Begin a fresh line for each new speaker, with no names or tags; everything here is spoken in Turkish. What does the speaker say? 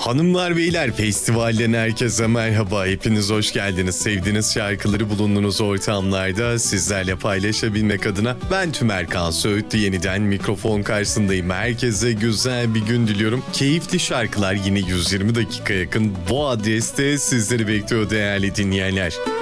Hanımlar beyler, festivalden herkese merhaba. Hepiniz hoş geldiniz. Sevdiğiniz şarkıları bulunduğunuz ortamlarda sizlerle paylaşabilmek adına ben Tümerkan Söğütlü yeniden mikrofon karşısındayım. Herkese güzel bir gün diliyorum. Keyifli şarkılar yine 120 dakika yakın bu adreste sizleri bekliyor değerli dinleyenler.